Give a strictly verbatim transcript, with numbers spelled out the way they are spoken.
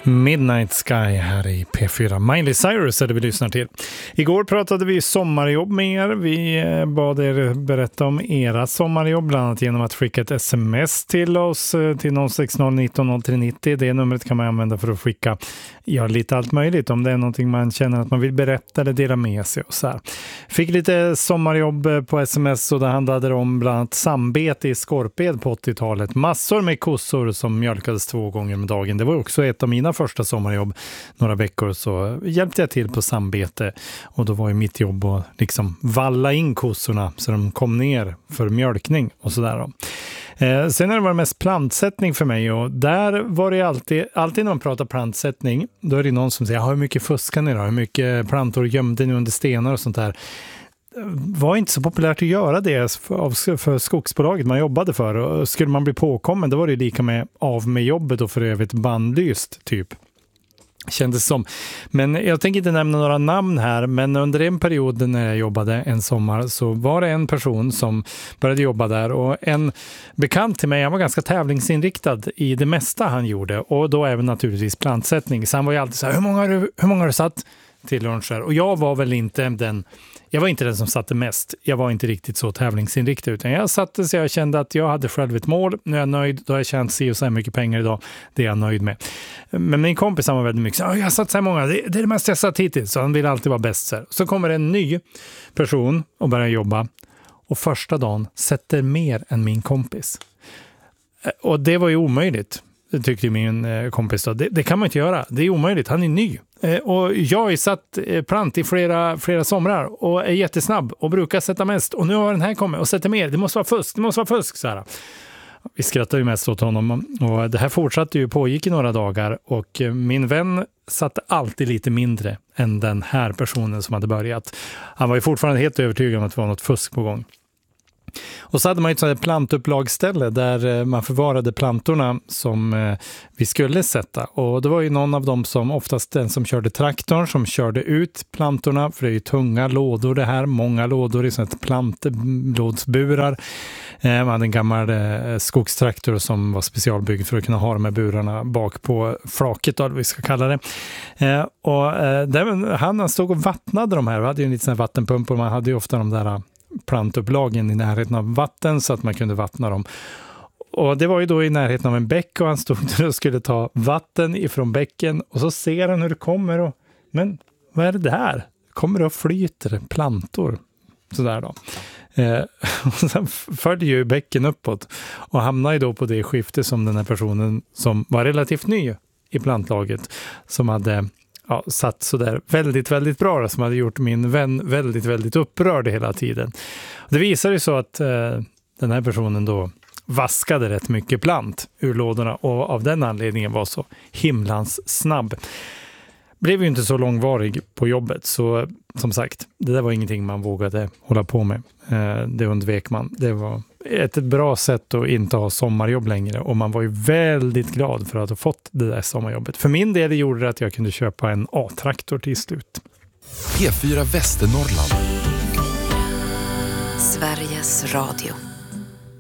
Midnight Sky här i P fyra. Miley Cyrus är det vi lyssnar till. Igår pratade vi sommarjobb med er. Vi bad er berätta om era sommarjobb, bland annat genom att skicka ett sms till oss till noll sex noll nitton noll tre nittio. Det numret kan man använda för att skicka ja, lite allt möjligt. Om det är någonting man känner att man vill berätta eller dela med sig. Och så här. Fick lite sommarjobb på sms och det handlade om bland annat sambete i Skorped på åttiotalet. Massor med kossor som mjölkades två gånger om dagen. Det var också ett av mina första sommarjobb. Några veckor så hjälpte jag till på sambete och då var ju mitt jobb att liksom valla in kossorna så de kom ner för mjölkning och sådär då. Eh, sen har det varit mest plantsättning för mig och där var det alltid, alltid när man pratar plantsättning då är det någon som säger, hur mycket fuskar ni då? Hur mycket plantor gömde ni under stenar och sånt där? Var inte så populärt att göra det för, för skogsbolaget man jobbade för och skulle man bli påkommen då var det lika med av med jobbet och för övrigt bandlyst typ. Kändes som. Men jag tänker inte nämna några namn här, men under en period när jag jobbade en sommar så var det en person som började jobba där och en bekant till mig, han var ganska tävlingsinriktad i det mesta han gjorde och då även naturligtvis plantsättning. Så han var ju alltid så här, hur många har du, hur många har du satt till luncher? Och jag var väl inte den Jag var inte den som satte mest. Jag var inte riktigt så tävlingsinriktad utan jag satte så jag kände att jag hade själv ett mål. Nu är jag nöjd. Då har jag tjänat sig och så här mycket pengar idag. Det är jag nöjd med. Men min kompis var väldigt mycket så jag har satt så här många. Det är det mesta jag satt hittills. Så han vill alltid vara bäst. Så, så kommer en ny person och börjar jobba. Och första dagen sätter mer än min kompis. Och det var ju omöjligt. Det tyckte min kompis då. Det, det kan man inte göra. Det är omöjligt. Han är ny. Och jag har satt plant i flera, flera somrar och är jättesnabb och brukar sätta mest. Och nu har den här kommit och sätter mer. Det måste vara fusk. Det måste vara fusk, så här. Vi skrattar ju mest åt honom. Och det här fortsatte ju, pågick i några dagar. Och min vän satte alltid lite mindre än den här personen som hade börjat. Han var ju fortfarande helt övertygad om att det var något fusk på gång. Och så hade man ju ett sådant plantupplagställe där man förvarade plantorna som vi skulle sätta. Och det var ju någon av dem som oftast den som körde traktorn som körde ut plantorna. För det är ju tunga lådor det här, många lådor i sådana plantlådsburar. Man hade en gammal skogstraktor som var specialbyggd för att kunna ha de här burarna bak på flaket då, vi ska kalla det. Och där, han stod och vattnade de här. Vi hade ju en liten vattenpump och man hade ju ofta de där plantupplagen i närheten av vatten så att man kunde vattna dem. Och det var ju då i närheten av en bäck och han stod där och skulle ta vatten ifrån bäcken och så ser han hur det kommer och men vad är det där? Kommer det och flyter plantor? Sådär då. Eh, och sen följde ju bäcken uppåt och hamnade ju då på det skifte som den här personen som var relativt ny i plantlaget som hade ja, satt så där väldigt, väldigt bra som hade gjort min vän väldigt, väldigt upprörd hela tiden. Det visade ju så att eh, den här personen då vaskade rätt mycket plant ur lådorna och av den anledningen var så himlans snabb. Blev ju inte så långvarig på jobbet så som sagt, det där var ingenting man vågade hålla på med. Eh, det undvek man. Det var ett bra sätt att inte ha sommarjobb längre och man var ju väldigt glad för att ha fått det där sommarjobbet. För min del gjorde det att jag kunde köpa en A-traktor till slut. P fyra Västernorrland. Sveriges Radio.